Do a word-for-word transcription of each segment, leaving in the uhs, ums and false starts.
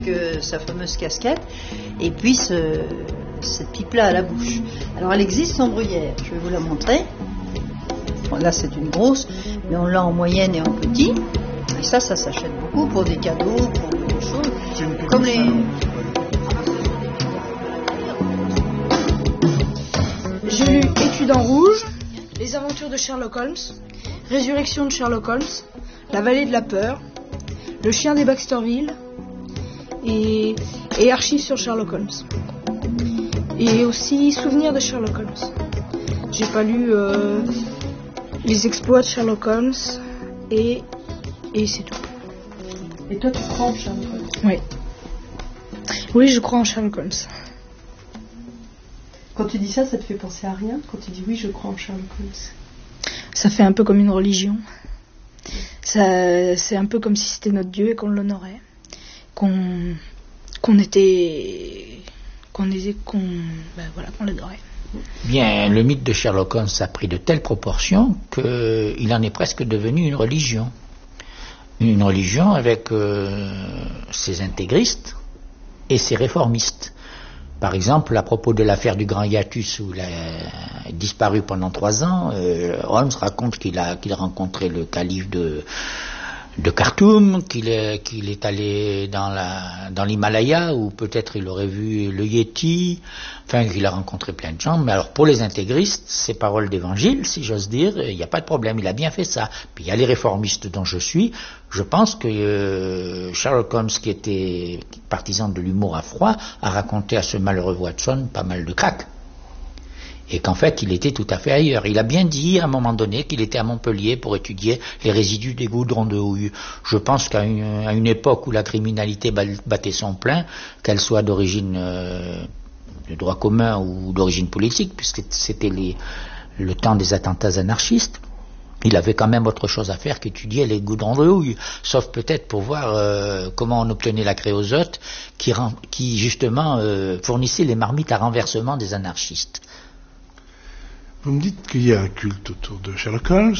Que sa fameuse casquette, et puis ce, cette pipe-là à la bouche. Alors elle existe en bruyère, je vais vous la montrer. Bon, là c'est une grosse, mais on l'a en moyenne et en petit. Et ça, ça s'achète beaucoup pour des cadeaux, pour des choses. Comme les... J'ai lu Études en rouge, Les aventures de Sherlock Holmes, Résurrection de Sherlock Holmes, La vallée de la peur, Le chien des Baxterville, Et, et archives sur Sherlock Holmes. Et aussi souvenirs de Sherlock Holmes. J'ai pas lu euh, les exploits de Sherlock Holmes et, et c'est tout. Et toi tu crois en Sherlock Holmes? Oui. Oui, je crois en Sherlock Holmes. Quand tu dis ça, ça te fait penser à rien? Quand tu dis oui, je crois en Sherlock Holmes? Ça fait un peu comme une religion. Ça, c'est un peu comme si c'était notre Dieu et qu'on l'honorait. Qu'on, qu'on était, qu'on était, qu'on, ben voilà, qu'on l'adorait. Bien, le mythe de Sherlock Holmes a pris de telles proportions qu'il en est presque devenu une religion. Une religion avec euh, ses intégristes et ses réformistes. Par exemple, à propos de l'affaire du Grand Hiatus, où il a disparu pendant trois ans, euh, Holmes raconte qu'il a, qu'il a rencontré le calife de... de Khartoum, qu'il est, qu'il est allé dans, la, dans l'Himalaya, où peut-être il aurait vu le Yéti, enfin qu'il a rencontré plein de gens. Mais alors pour les intégristes, ces paroles d'évangile, si j'ose dire, il n'y a pas de problème, il a bien fait ça. Puis il y a les réformistes dont je suis, je pense que euh, Sherlock Holmes, qui était partisan de l'humour à froid, a raconté à ce malheureux Watson pas mal de crack. Et qu'en fait, il était tout à fait ailleurs. Il a bien dit, à un moment donné, qu'il était à Montpellier pour étudier les résidus des goudrons de houille. Je pense qu'à une, à une époque où la criminalité battait son plein, qu'elle soit d'origine euh, de droit commun ou d'origine politique, puisque c'était les, le temps des attentats anarchistes, il avait quand même autre chose à faire qu'étudier les goudrons de houille, sauf peut-être pour voir euh, comment on obtenait la créosote qui, qui justement euh, fournissait les marmites à renversement des anarchistes. Vous me dites qu'il y a un culte autour de Sherlock Holmes,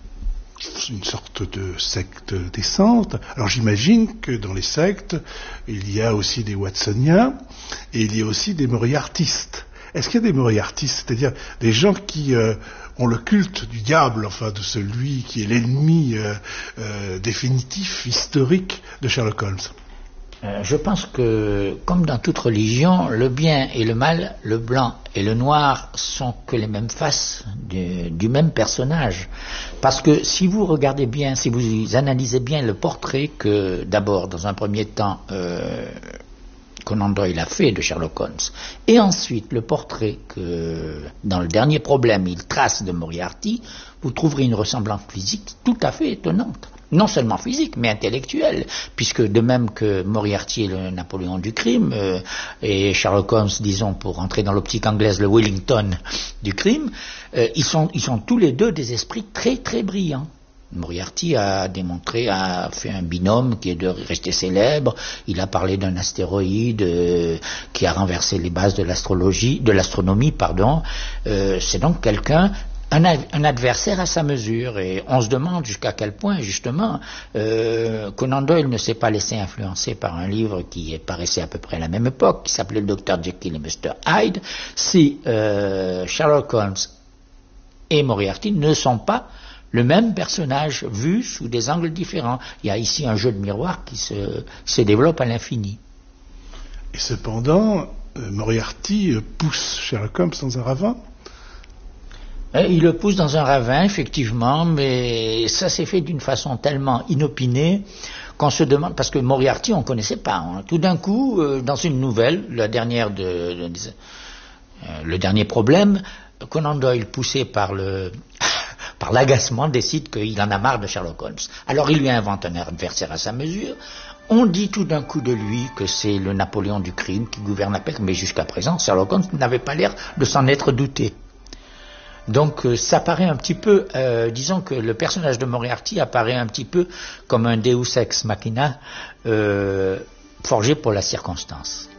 une sorte de secte décente. Alors j'imagine que dans les sectes, il y a aussi des Watsoniens et il y a aussi des Moriartistes. Est-ce qu'il y a des Moriartistes, c'est-à-dire des gens qui euh, ont le culte du diable, enfin de celui qui est l'ennemi euh, euh, définitif, historique de Sherlock Holmes? Euh, je pense que, comme dans toute religion, le bien et le mal, le blanc et le noir sont que les mêmes faces du, du même personnage. Parce que si vous regardez bien, si vous analysez bien le portrait que, d'abord, dans un premier temps, euh, Conan Doyle a fait de Sherlock Holmes, et ensuite le portrait que, dans le dernier problème, il trace de Moriarty, vous trouverez une ressemblance physique tout à fait étonnante. Non seulement physique, mais intellectuelle, puisque de même que Moriarty est le Napoléon du crime, euh, et Sherlock Holmes, disons, pour entrer dans l'optique anglaise, le Wellington du crime, euh, ils sont, ils sont tous les deux des esprits très très brillants. Moriarty a démontré, a fait un binôme qui est de rester célèbre. Il a parlé d'un astéroïde euh, qui a renversé les bases de l'astrologie, de l'astronomie, pardon. Euh, c'est donc quelqu'un, un, un adversaire à sa mesure, et on se demande jusqu'à quel point, justement, euh, Conan Doyle ne s'est pas laissé influencer par un livre qui paraissait à peu près à la même époque, qui s'appelait le docteur Jekyll et mister Hyde, si euh, Sherlock Holmes et Moriarty ne sont pas le même personnage vu sous des angles différents. Il y a ici un jeu de miroir qui se, se développe à l'infini. Et cependant, euh, Moriarty pousse Sherlock Holmes dans un ravin. Il le pousse dans un ravin, effectivement, mais ça s'est fait d'une façon tellement inopinée qu'on se demande, parce que Moriarty, on ne connaissait pas. Hein. Tout d'un coup, euh, dans une nouvelle, la dernière de, de, de euh, le dernier problème, Conan Doyle, poussé par le par l'agacement, décide qu'il en a marre de Sherlock Holmes. Alors il lui invente un adversaire à sa mesure. On dit tout d'un coup de lui que c'est le Napoléon du crime qui gouverne la paix, mais jusqu'à présent, Sherlock Holmes n'avait pas l'air de s'en être douté. Donc euh, ça paraît un petit peu, euh, disons que le personnage de Moriarty apparaît un petit peu comme un Deus ex machina euh, forgé pour la circonstance.